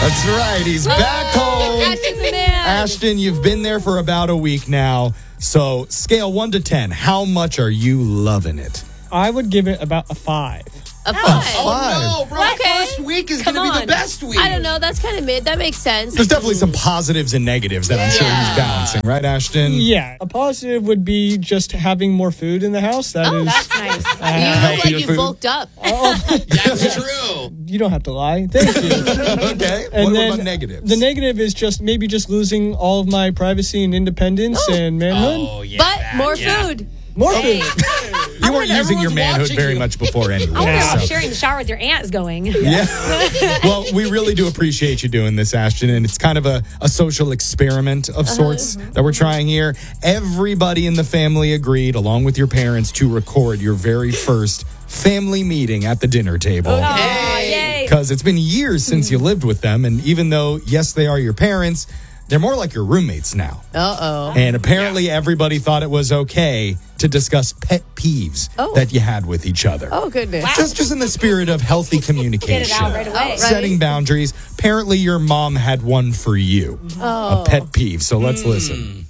That's right. He's back home. Ashton the man. Ashton, you've been there for about a week now. So, scale 1 to 10, how much are you loving it? I would give it about a 5. A 5. Oh, no, bro. Okay. First week is Come going to be on. the best week. I don't know. That's kind of mid. That makes sense. There's definitely some positives and negatives that I'm sure he's balancing, right, Ashton? Yeah, a positive would be just having more food in the house. That is, That's nice. You look healthier like you food. bulked up. That's true. you don't have to lie. Thank you. Okay. And What about negatives? The negative is just maybe just losing all of my privacy and independence and manhood. Oh, yeah. But more food. More Hey. food. You weren't using your everyone's manhood watching very you. much before anyway. I wonder how so- sharing the shower with your aunt is going. Yeah. Well, we really do appreciate you doing this, Ashton, and it's kind of a social experiment of sorts that we're trying here. Everybody in the family agreed, along with your parents, to record your very first family meeting at the dinner table. Oh, yay. Because it's been years since you lived with them, and even though, yes, they are your parents, they're more like your roommates now. Uh-oh. And apparently everybody thought it was okay to discuss pet peeves that you had with each other. Oh, goodness. Just in the spirit of healthy communication. Get it out right away. Right. Setting boundaries. Apparently your mom had one for you. A pet peeve. So let's listen.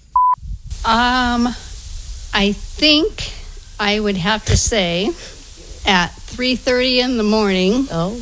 I think I would have to say at 3:30 in the morning Oh.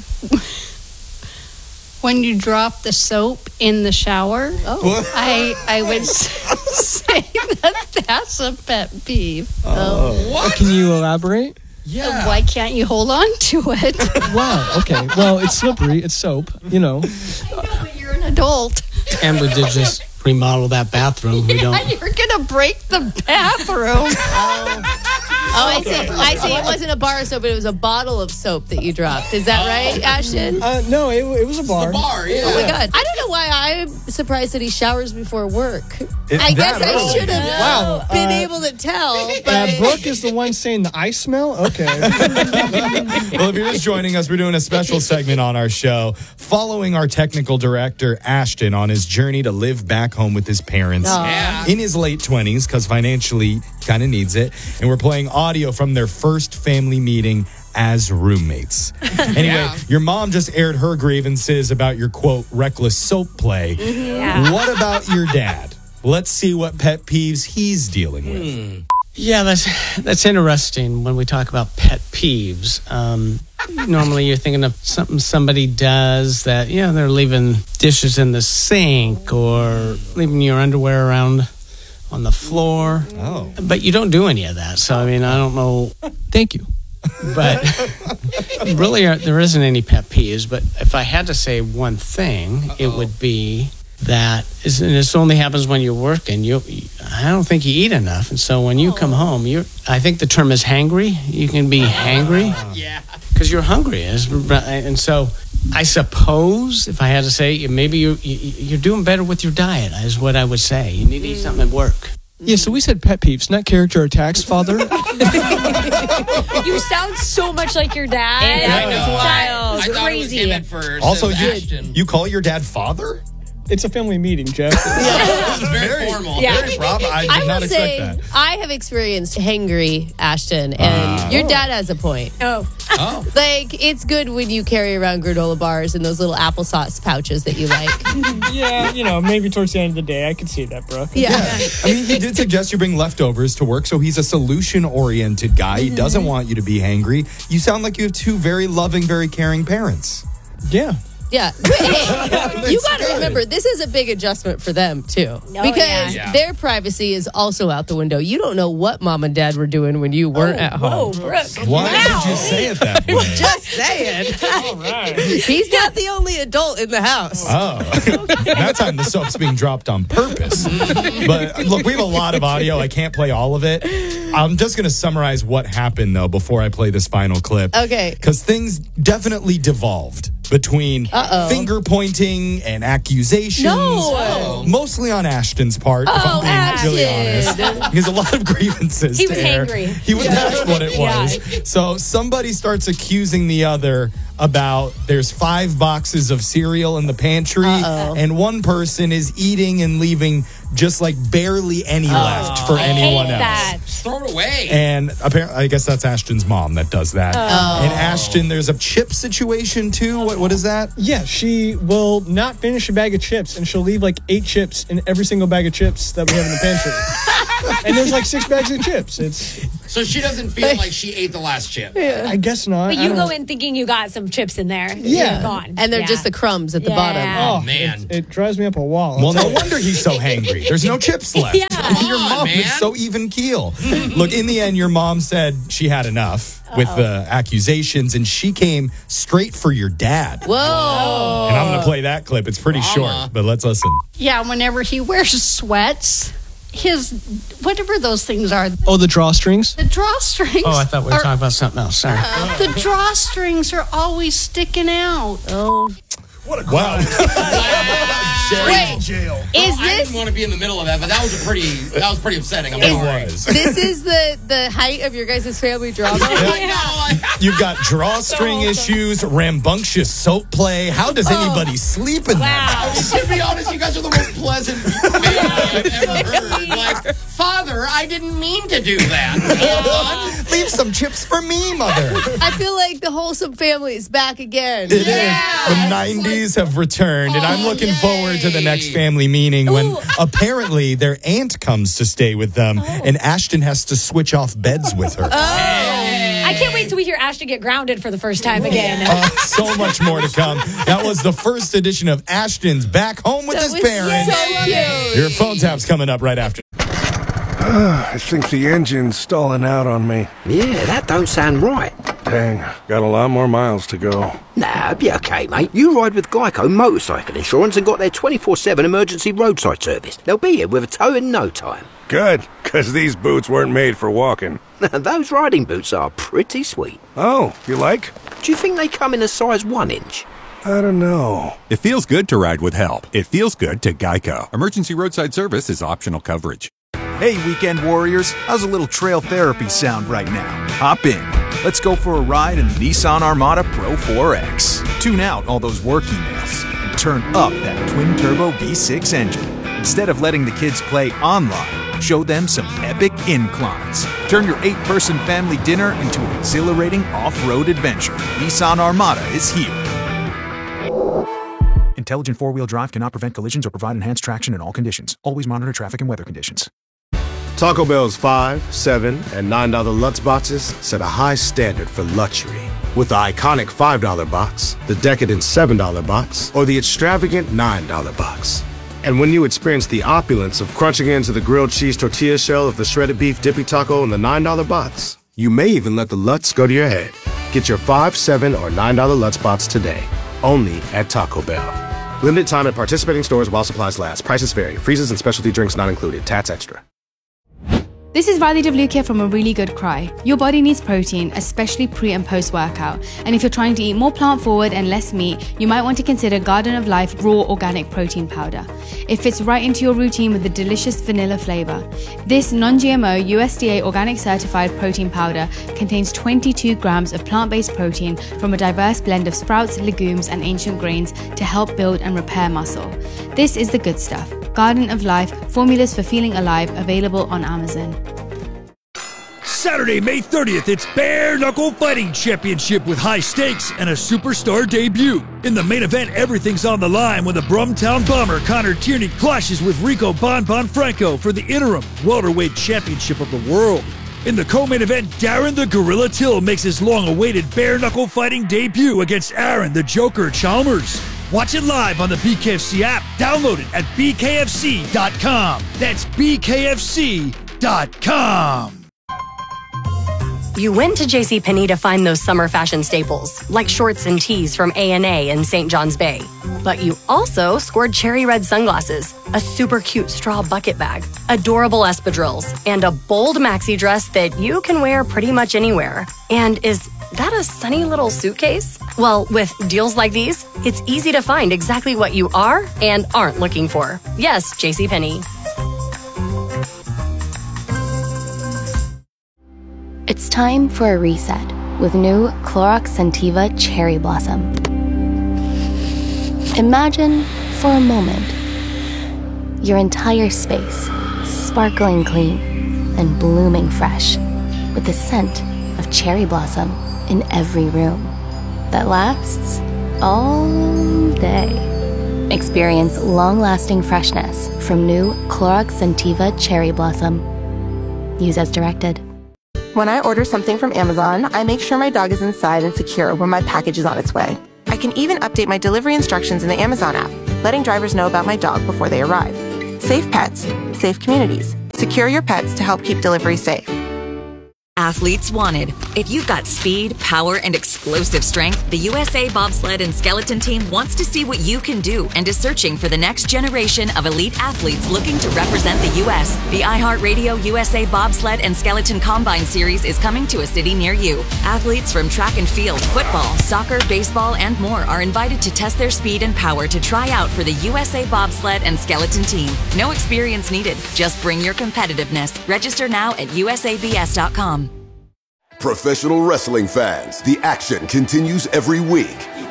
when you drop the soap in the shower. Oh. I would say that's a pet peeve. What? Can you elaborate? Yeah. Why can't you hold on to it? Wow. Okay. Well, it's slippery. It's soap. You know. I know, but you're an adult. Amber did just remodel that bathroom. We don't. You're gonna break the bathroom. Oh, I see. I see. It wasn't a bar of soap, but it was a bottle of soap that you dropped. Is that right, Ashton? No, it was a bar. The bar, yeah. Oh my God. I don't know why I'm surprised that he showers before work. I guess that I early. should have Wow. been able to tell. But Brooke is the one saying the ice smell? Okay. Well, if you're just joining us, we're doing a special segment on our show following our technical director, Ashton, on his journey to live back home with his parents in his late 20s because financially kind of needs it. And we're playing audio from their first family meeting as roommates. Anyway, your mom just aired her grievances about your, quote, reckless soap play. Yeah. What about your dad? Let's see what pet peeves he's dealing with. Yeah, that's interesting when we talk about pet peeves. Normally you're thinking of something somebody does that, they're leaving dishes in the sink or leaving your underwear around on the floor. Oh. But you don't do any of that. So, I mean, I don't know. Thank you. But really, there isn't any pet peeves. But if I had to say one thing, it would be that, and this only happens when you're working. I don't think you eat enough, and so when you come home, I think the term is hangry. You can be hangry, because you're hungry, and so I suppose if I had to say, maybe you're doing better with your diet, is what I would say. You need to eat something at work. Yeah, so we said pet peeves, not character attacks, Father. You sound so much like your dad. Yeah, I know. That's wild. I thought Crazy. it was him at first. Also, It was Ashton. you call your dad father? It's a family meeting, Jeff. It was very formal. Yeah. Very prob- I did I not will expect say, that. I have experienced hangry, Ashton, and your dad has a point. Oh. Oh. Like, it's good when you carry around granola bars and those little applesauce pouches that you like. Yeah, maybe towards the end of the day, I could see that, Brooke. Yeah. I mean, he did suggest you bring leftovers to work, so he's a solution-oriented guy. He doesn't want you to be hangry. You sound like you have two very loving, very caring parents. Yeah. Yeah. Hey, you got to remember, this is a big adjustment for them, too. Because yeah. their privacy is also out the window. You don't know what mom and dad were doing when you weren't at home. Whoa, Brooke. Why did you say it that way? Just saying. He's not the only adult in the house. Oh, that time the soap's being dropped on purpose. But look, we have a lot of audio. I can't play all of it. I'm just going to summarize what happened, though, before I play this final clip. Okay. Because things definitely devolved between finger pointing and accusations. No. Mostly on Ashton's part, if I'm being really honest. Ashton. Because a lot of grievances. He to was air. angry. He was. That's what it was. So somebody starts accusing the other about there's 5 boxes of cereal in the pantry, and one person is eating and leaving just like barely any left for anyone else. That. Throw it away. And apparently, I guess that's Ashton's mom that does that. And Ashton, there's a chip situation too. What is that? Yeah, she will not finish a bag of chips, and she'll leave like 8 chips in every single bag of chips that we have in the pantry. And there's like 6 bags of chips. So she doesn't feel like she ate the last chip. I guess not. But I you don't go know. in thinking you got some chips in there. Yeah. They're gone. And they're just the crumbs at the bottom. Oh man. It drives me up a wall. Well, no wonder he's so hangry. There's no chips left. Yeah. Your Come on, mom is man. so even keel. Look, in the end, your mom said she had enough with the accusations, and she came straight for your dad. Whoa. And I'm going to play that clip. It's pretty short, but let's listen. Yeah, whenever he wears sweats, whatever those things are, Oh, the drawstrings? the drawstrings. Oh, I thought we were talking about something else. Sorry. The drawstrings are always sticking out. Oh. Wow. Wait, is I this didn't want to be in the middle of that, but that was pretty upsetting. I'm sorry. this is the height of your guys' family drama? You've got drawstring issues, rambunctious soap play. How does anybody sleep in that? To be honest, you guys are the most pleasant family I've ever heard. Like, Father, I didn't mean to do that. Leave some chips for me, Mother. I feel like the wholesome family is back again. It is. The 90s have returned, and I'm looking forward to the next family meeting when apparently their aunt comes to stay with them, and Ashton has to switch off beds with her. I can't wait till we hear Ashton get grounded for the first time again. So much more to come. That was the first edition of Ashton's Back Home with His Parents. So cute. Your phone tap's coming up right after. I think the engine's stalling out on me. Yeah, that don't sound right. Dang, got a lot more miles to go. Nah, be okay, mate. You ride with Geico Motorcycle Insurance and got their 24/7 emergency roadside service. They'll be here with a tow in no time. Good, because these boots weren't made for walking. Those riding boots are pretty sweet. Oh, you like? Do you think they come in a size 1 inch? I don't know. It feels good to ride with help. It feels good to Geico. Emergency roadside service is optional coverage. Hey, weekend warriors, how's a little trail therapy sound right now? Hop in. Let's go for a ride in the Nissan Armada Pro 4X. Tune out all those work emails and turn up that twin-turbo V6 engine. Instead of letting the kids play online, show them some epic inclines. Turn your 8-person family dinner into an exhilarating off-road adventure. Nissan Armada is here. Intelligent four-wheel drive cannot prevent collisions or provide enhanced traction in all conditions. Always monitor traffic and weather conditions. Taco Bell's $5, $7, and $9 Lutz boxes set a high standard for luxury. With the iconic $5 box, the decadent $7 box, or the extravagant $9 box. And when you experience the opulence of crunching into the grilled cheese tortilla shell of the shredded beef dippy taco in the $9 box, you may even let the Lutz go to your head. Get your $5, $7, or $9 Lutz box today, only at Taco Bell. Limited time at participating stores while supplies last. Prices vary. Freezes and specialty drinks not included. Tats extra. This is Radhi Devlukia from A Really Good Cry. Your body needs protein, especially pre and post workout. And if you're trying to eat more plant forward and less meat, you might want to consider Garden of Life Raw Organic Protein Powder. It fits right into your routine with a delicious vanilla flavor. This non-GMO USDA organic certified protein powder contains 22 grams of plant-based protein from a diverse blend of sprouts, legumes, and ancient grains to help build and repair muscle. This is the good stuff. Garden of Life, formulas for feeling alive, available on Amazon. Saturday, May 30th, it's Bare Knuckle Fighting Championship with high stakes and a superstar debut. In the main event, everything's on the line when the Brumtown Bomber Connor Tierney clashes with Rico Bon Franco for the interim welterweight championship of the world. In the co-main event, Darren the Gorilla Till makes his long-awaited Bare Knuckle Fighting debut against Aaron the Joker Chalmers. Watch it live on the BKFC app. Download it at bkfc.com. That's bkfc.com. You went to JCPenney to find those summer fashion staples, like shorts and tees from A&A in St. John's Bay. But you also scored cherry red sunglasses, a super cute straw bucket bag, adorable espadrilles, and a bold maxi dress that you can wear pretty much anywhere. And is that a sunny little suitcase? Well, with deals like these, it's easy to find exactly what you are and aren't looking for. Yes, JCPenney. It's time for a reset with new Clorox Scentiva Cherry Blossom. Imagine, for a moment, Your entire space, sparkling clean and blooming fresh, with the scent of cherry blossom in every room that lasts all day. Experience long-lasting freshness from new Clorox Scentiva Cherry Blossom. Use as directed. When I order something from Amazon, I make sure my dog is inside and secure when my package is on its way. I can even update my delivery instructions in the Amazon app, letting drivers know about my dog before they arrive. Safe pets, safe communities. Secure your pets to help keep delivery safe. Athletes wanted. If you've got speed, power, and explosive strength, the USA Bobsled and Skeleton Team wants to see what you can do and is searching for the next generation of elite athletes looking to represent the U.S. The iHeartRadio USA Bobsled and Skeleton Combine Series is coming to a city near you. Athletes from track and field, football, soccer, baseball, and more are invited to test their speed and power to try out for the USA Bobsled and Skeleton Team. No experience needed. Just bring your competitiveness. Register now at usabs.com. Professional wrestling fans, the action continues every week.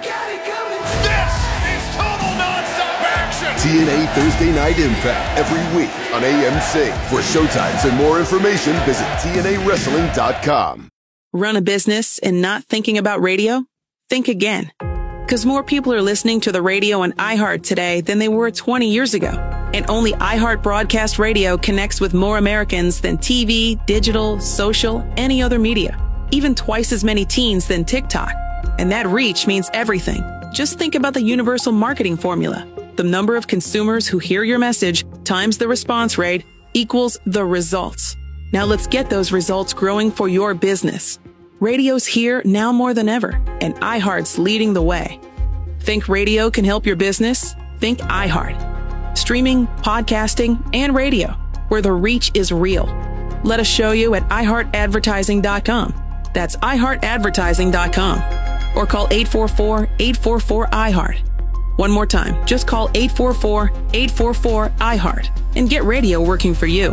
This is total nonstop action! TNA Thursday Night Impact every week on AMC. For showtimes and more information, visit TNAWrestling.com. Run a business and not thinking about radio? Think again. Because more people are listening to the radio on iHeart today than they were 20 years ago. And only iHeart Broadcast Radio connects with more Americans than TV, digital, social, any other media. Even twice as many teens than TikTok. And that reach means everything. Just think about the universal marketing formula. The number of consumers who hear your message times the response rate equals the results. Now let's get those results growing for your business. Radio's here now more than ever, and iHeart's leading the way. Think radio can help your business? Think iHeart. Streaming, podcasting, and radio, where the reach is real. Let us show you at iHeartAdvertising.com. That's iHeartAdvertising.com. Or call 844-844-iHeart. One more time, just call 844-844-iHeart and get radio working for you.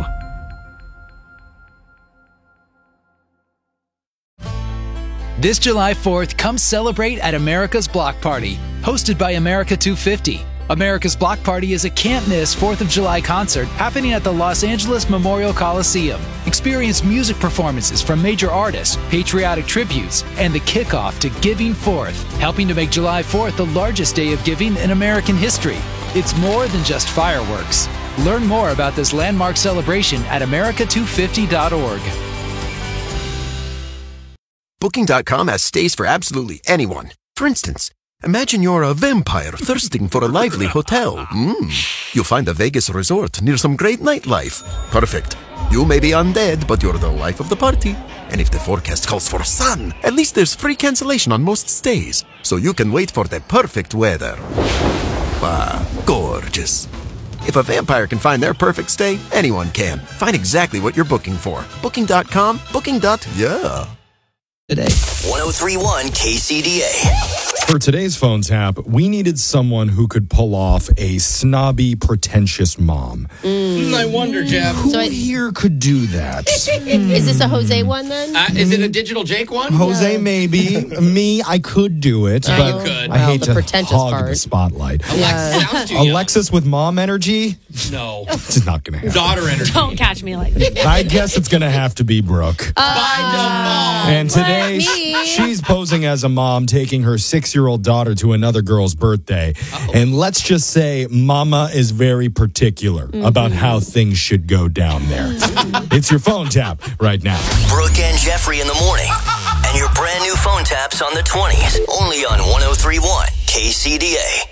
This July 4th, come celebrate at America's Block Party, hosted by America 250. America's Block Party is a can't-miss 4th of July concert happening at the Los Angeles Memorial Coliseum. Experience music performances from major artists, patriotic tributes, and the kickoff to Giving Forth, helping to make July 4th the largest day of giving in American history. It's more than just fireworks. Learn more about this landmark celebration at america250.org. Booking.com has stays for absolutely anyone. For instance, imagine you're a vampire thirsting for a lively hotel. You'll find a Vegas resort near some great nightlife. Perfect. You may be undead, but you're the life of the party. And if the forecast calls for sun, at least there's free cancellation on most stays, so you can wait for the perfect weather. Gorgeous. If a vampire can find their perfect stay, anyone can. Find exactly what you're booking for. Booking.com, booking.yeah. Today. 1031 KCDA. For today's phone tap, we needed someone who could pull off a snobby, pretentious mom. I wonder, Jeff. Who here could do that? Is this a Jose one then? Is it a Digital Jake one? Jose, maybe. Me, I could do it, You but could. I hate the to pretentious hog part. the spotlight. Sounds too young. Alexis with mom energy? No. It's not going to happen. Daughter energy. Don't catch me like that. I guess it's going to have to be Brooke. And today, she's posing as a mom, taking her 6-year-old daughter to another girl's birthday. And let's just say Mama is very particular about how things should go down there. It's your phone tap right now. Brooke and Jeffrey in the morning. And your brand new phone taps on the 20s. Only on 1031 KCDA.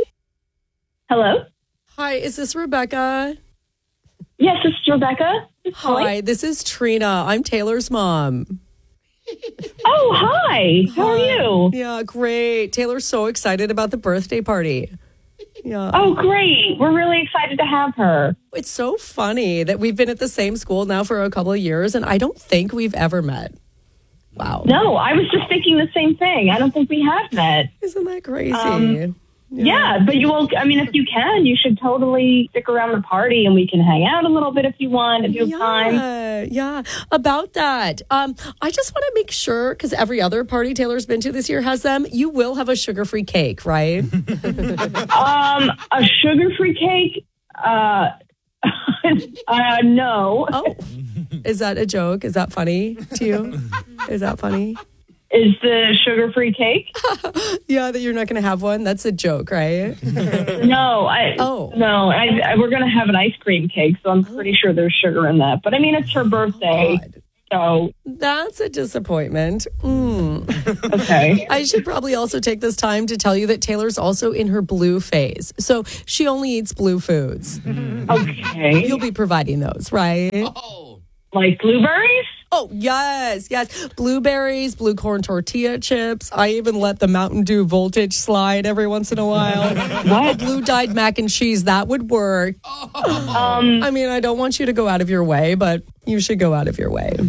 Hello? Hi, is this Rebecca? Yes, this is Rebecca. Hi, this is Trina. I'm Taylor's mom. Oh, hi. How are you? Yeah, great. Taylor's so excited about the birthday party. Yeah. Oh, great. We're really excited to have her. It's so funny that we've been at the same school now for a couple of years, and I don't think we've ever met. Wow. No, I was just thinking the same thing. I don't think we have met. Isn't that crazy? Yeah, but you will. I mean, if you can, you should totally stick around the party, and we can hang out a little bit if you want, if you have time. Yeah. About that, I just want to make sure, because every other party Taylor's been to this year has them, you will have a sugar-free cake, right? A sugar-free cake? No. Oh, is that a joke? Is that funny to you? Is that funny? Is the sugar-free cake? Yeah, that you're not going to have one. That's a joke, right? No, we're going to have an ice cream cake, so I'm pretty sure there's sugar in that. But I mean, it's her birthday, so that's a disappointment. Okay. I should probably also take this time to tell you that Taylor's also in her blue phase, so she only eats blue foods. Okay. You'll be providing those, right? Like blueberries? Oh, yes. Blueberries, blue corn tortilla chips. I even let the Mountain Dew voltage slide every once in a while. What? Blue dyed mac and cheese, that would work. I mean, I don't want you to go out of your way, but you should go out of your way.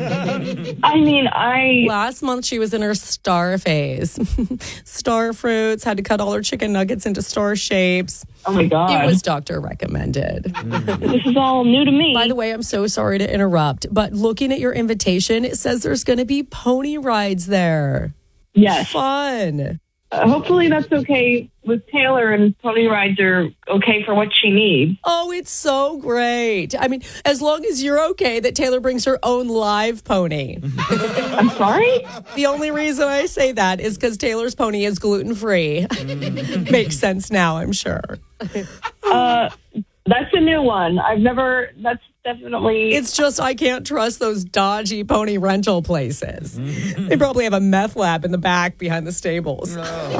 Last month, she was in her star phase. Star fruits, had to cut all her chicken nuggets into star shapes. Oh, my God. It was doctor recommended. This is all new to me. By the way, I'm so sorry to interrupt, but looking at your invitation, it says there's going to be pony rides there. Yes. Fun. Hopefully that's okay with Taylor, and pony rides are okay for what she needs. Oh, it's so great. I mean, as long as you're okay that Taylor brings her own live pony. I'm sorry? The only reason I say that is because Taylor's pony is gluten-free. Makes sense now, I'm sure. That's a new one. That's definitely... It's just I can't trust those dodgy pony rental places. They probably have a meth lab in the back behind the stables.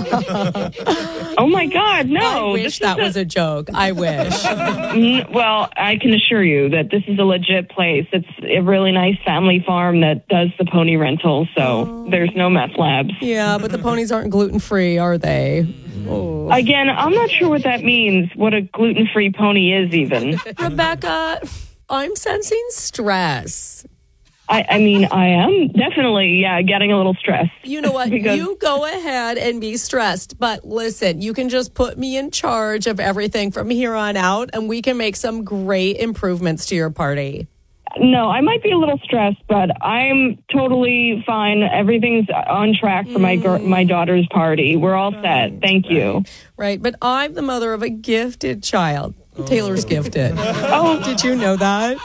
Oh, my God, no. I wish that was a joke. I wish. Well, I can assure you that this is a legit place. It's a really nice family farm that does the pony rental, so there's no meth labs. Yeah, but the ponies aren't gluten-free, are they? Oh. Again, I'm not sure what that means, what a gluten-free pony is even. Rebecca, I'm sensing stress. I mean, I am definitely, getting a little stressed. You know what? You go ahead and be stressed. But listen, you can just put me in charge of everything from here on out, and we can make some great improvements to your party. No, I might be a little stressed, but I'm totally fine. Everything's on track for my daughter's party. We're all set. Thank you. Right, but I'm the mother of a gifted child. Taylor's gifted. Oh, did you know that?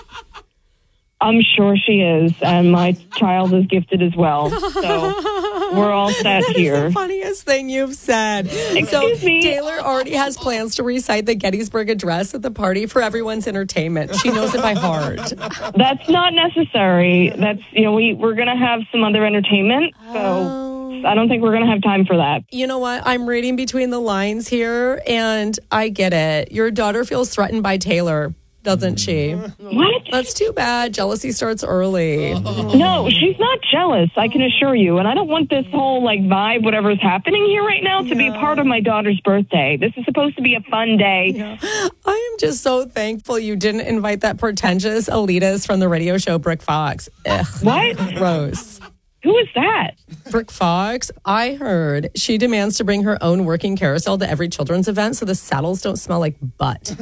I'm sure she is, and my child is gifted as well. So we're all set here. That is the funniest thing you've said. Excuse me. Taylor already has plans to recite the Gettysburg Address at the party for everyone's entertainment. She knows it by heart. That's not necessary. That's, we're going to have some other entertainment, so I don't think we're going to have time for that. You know what? I'm reading between the lines here, and I get it. Your daughter feels threatened by Taylor, doesn't she? What? That's too bad. Jealousy starts early. No, she's not jealous, I can assure you. And I don't want this whole vibe, whatever's happening here right now, to be part of my daughter's birthday. This is supposed to be a fun day. Yeah. I am just so thankful you didn't invite that pretentious elitist from the radio show, Brick Fox. Ugh. What? Gross. Who is that? Brick Fox. I heard she demands to bring her own working carousel to every children's event so the saddles don't smell like butt.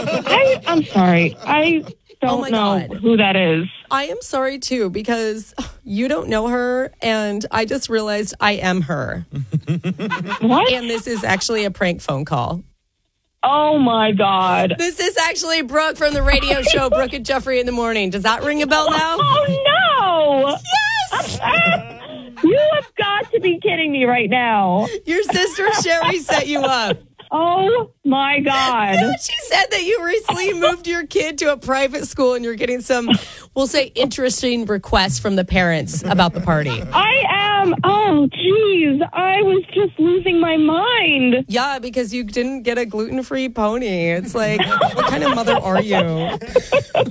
I'm sorry. I don't know who that is. I am sorry, too, because you don't know her, and I just realized I am her. What? And this is actually a prank phone call. Oh, my God. This is actually Brooke from the radio show, Brooke and Jeffrey in the Morning. Does that ring a bell now? Oh, no. Yes. You have got to be kidding me right now. Your sister Sherry set you up. Oh, my God. She said that you recently moved your kid to a private school and you're getting some, we'll say, interesting requests from the parents about the party. I am. Oh, geez. I was just losing my mind. Yeah, because you didn't get a gluten-free pony. It's like, what kind of mother are you?